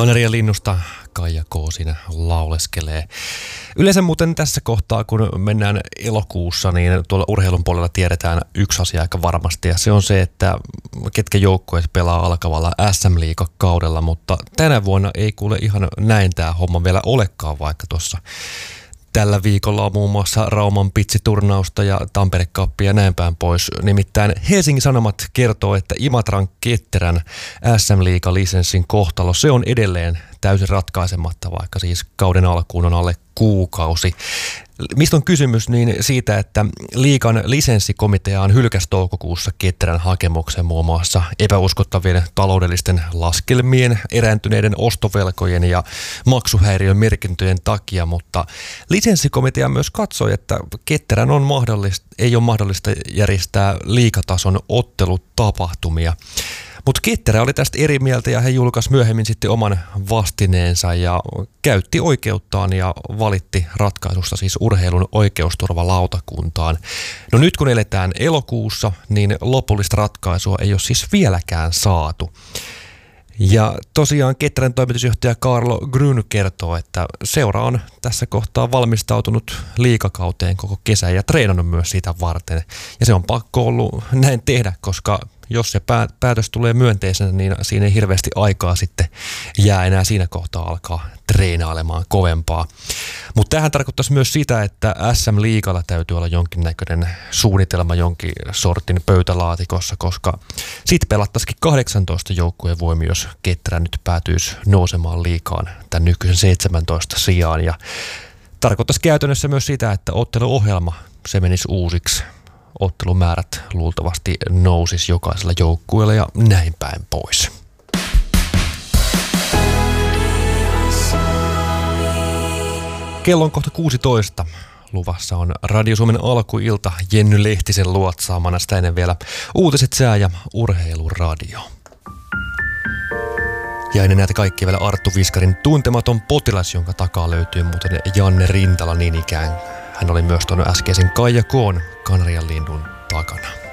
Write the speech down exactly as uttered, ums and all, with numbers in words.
Kanarian linnusta Kaija K. siinä lauleskelee. Yleensä muuten tässä kohtaa, kun mennään elokuussa, niin tuolla urheilun puolella tiedetään yksi asia aika varmasti. Ja se on se, että ketkä joukkueet pelaa alkavalla äs äm-liigakaudella, mutta tänä vuonna ei kuule ihan näin tämä homma vielä olekaan, vaikka tuossa tällä viikolla on muun muassa Rauman pitsiturnausta ja Tampere Cup ja näin päin pois. Nimittäin Helsingin Sanomat kertoo, että Imatran Ketterän äs äm-liiga-lisenssin kohtalo, se on edelleen täysin ratkaisematta, vaikka siis kauden alkuun on alle kuukausi. Mistä on kysymys? Niin siitä, että liigan lisenssikomitea hylkäsi toukokuussa Ketterän hakemuksen muun muassa epäuskottavien taloudellisten laskelmien, erääntyneiden ostovelkojen ja maksuhäiriön merkintöjen takia, mutta lisenssikomitea myös katsoi, että Ketterän on mahdollista, ei ole mahdollista järjestää liigatason ottelutapahtumia. Mutta Ketterä oli tästä eri mieltä ja he julkaisi myöhemmin sitten oman vastineensa ja käytti oikeuttaan ja valitti ratkaisusta siis urheilun oikeusturvalautakuntaan. No nyt kun eletään elokuussa, niin lopullista ratkaisua ei ole siis vieläkään saatu. Ja tosiaan Ketterän toimitusjohtaja Carlo Grün kertoo, että seura on tässä kohtaa valmistautunut liigakauteen koko kesän ja treenannut myös siitä varten. Ja se on pakko ollut näin tehdä, koska jos se päätös tulee myönteisenä, niin siinä ei hirveästi aikaa sitten jää enää siinä kohtaa alkaa treenailemaan kovempaa. Mutta tämähän tarkoittaisi myös sitä, että äs äm-liigalla täytyy olla jonkinnäköinen suunnitelma jonkin sortin pöytälaatikossa, koska sitten pelattaisikin kahdeksantoista joukkueen voimi, jos Ketterä nyt päätyisi nousemaan liigaan tämän nykyisen seitsemäntoista sijaan. Ja tarkoittaisi käytännössä myös sitä, että otteluohjelma se menisi uusiksi. Ottelumäärät luultavasti nousisi jokaisella joukkueella ja näin päin pois. Kello on kohta kuusitoista. Luvassa on Radio Suomen alkuilta Jenny Lehtisen luotsaamana, sitä ennen vielä uutiset, sää ja urheiluradio. Ja ennen näitä kaikkia vielä Arttu Viskarin Tuntematon potilas, jonka takaa löytyy muuten Janne Rintala niin ikään. Hän oli myös tuon äskeisen Kaija K:n Kanarian linnun takana.